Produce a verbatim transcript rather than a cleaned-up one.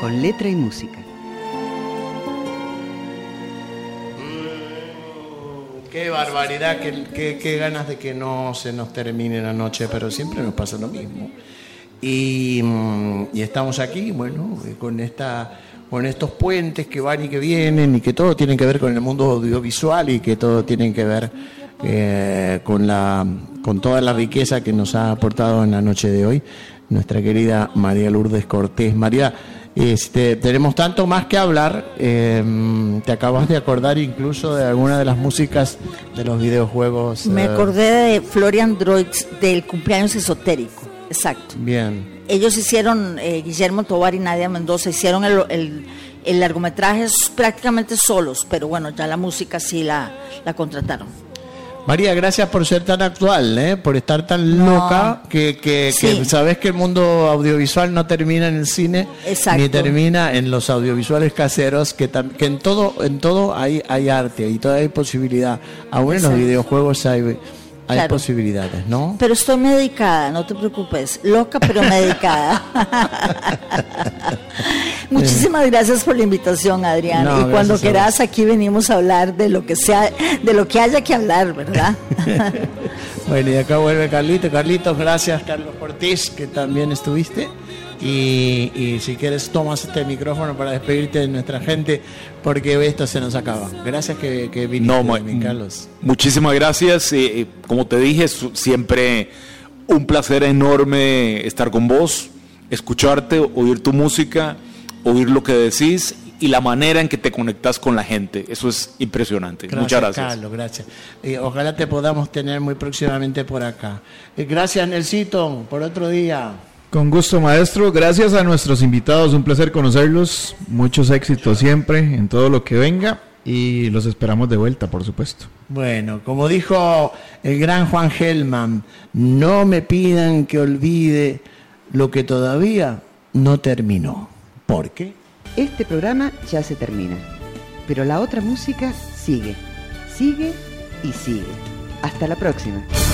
con letra y música. Qué barbaridad, qué, qué, qué ganas de que no se nos termine la noche, pero siempre nos pasa lo mismo. Y, y estamos aquí, bueno, con esta, con estos puentes que van y que vienen y que todo tiene que ver con el mundo audiovisual y que todo tiene que ver eh, con la, con toda la riqueza que nos ha aportado en la noche de hoy nuestra querida María Lourdes Cortés. María, Este, tenemos tanto más que hablar. Eh, te acabas de acordar incluso de alguna de las músicas de los videojuegos. Me eh, acordé de Florian Droix del cumpleaños esotérico. Exacto. Bien. Ellos hicieron, eh, Guillermo Tovar y Nadia Mendoza hicieron el, el, el largometraje prácticamente solos, pero bueno, ya la música sí la, la contrataron. María, gracias por ser tan actual, ¿eh? Por estar tan No. loca que, que, Sí. que sabes que el mundo audiovisual no termina en el cine. Exacto. Ni termina en los audiovisuales caseros, que, tam- que en todo en todo hay, hay arte y todo hay posibilidad. Aún en los Exacto. videojuegos hay, hay Claro. posibilidades, ¿no? Pero estoy medicada, no te preocupes, loca pero medicada. Muchísimas gracias por la invitación, Adrián. No, y cuando gracias a quieras vos. aquí venimos a hablar de lo que sea, de lo que haya que hablar, ¿verdad? Bueno, y acá vuelve Carlito. Carlitos, gracias, Carlos Ortiz, que también estuviste. Y, y si quieres, tomas este micrófono para despedirte de nuestra gente, porque esto se nos acaba. Gracias que, que viniste, No, ma- mi Carlos. Muchísimas gracias. Eh, eh, como te dije, su- siempre un placer enorme estar con vos, escucharte, oír tu música, oír lo que decís y la manera en que te conectas con la gente. Eso es impresionante. Gracias, Muchas gracias. Carlos, gracias. Y ojalá te podamos tener muy próximamente por acá. Eh, Gracias, Nelsito, por otro día. Con gusto, maestro. Gracias a nuestros invitados, un placer conocerlos. Muchos éxitos siempre en todo lo que venga y los esperamos de vuelta, por supuesto. Bueno, como dijo el gran Juan Gelman, no me pidan que olvide lo que todavía no terminó. ¿Por qué? Este programa ya se termina, pero la otra música sigue, sigue y sigue. Hasta la próxima.